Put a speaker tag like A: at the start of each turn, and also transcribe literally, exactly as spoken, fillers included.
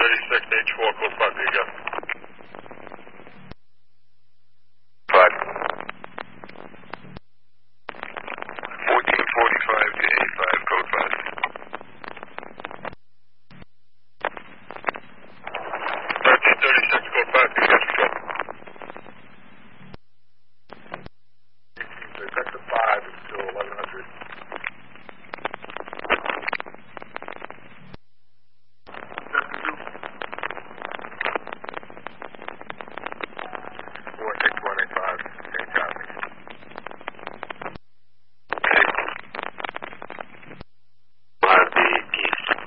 A: thirty-six H four, close park, there you go.